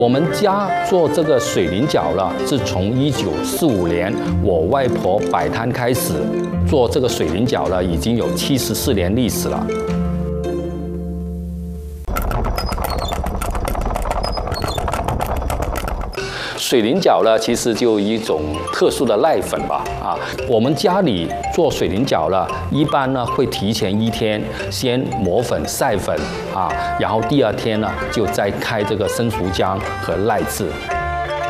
我们家做这个水菱角呢，是从1945年我外婆摆摊开始做这个水菱角呢，已经有74年历史了。水菱角呢，其实就一种特殊的濑粉吧，我们家里做水菱角呢，一般呢会提前1天先磨粉晒粉然后第2天呢就再开这个生熟浆和赖渍。